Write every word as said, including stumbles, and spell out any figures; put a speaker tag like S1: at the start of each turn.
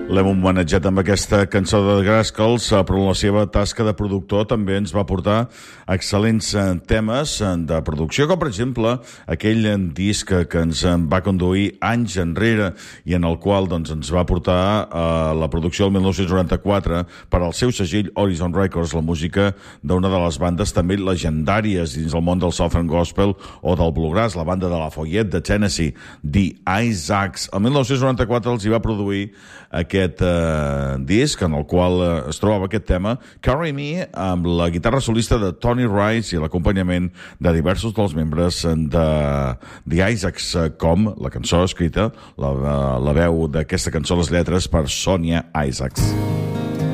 S1: L'hem homenatjat amb aquesta cançó de Grascals, però la seva tasca de productor també ens va portar excel·lents temes de producció, com per exemple aquell disc que ens va conduir anys enrere i en el qual doncs, ens va portar a la producció del mil nou-cents noranta-quatre per al seu segell Horizon Records, la música d'una de les bandes també legendàries dins el món del Southern Gospel o del Bluegrass, la banda de Lafayette de Tennessee, The Isaacs. El mil nou-cents noranta-quatre els hi va produir aquest eh, disc en el qual eh, es trobava aquest tema Carry Me, amb la guitarra solista de Tony Rice i l'acompanyament de diversos dels membres de The Isaacs, com la cançó escrita, la, la veu d'aquesta cançó, les lletres per Sonia Isaacs.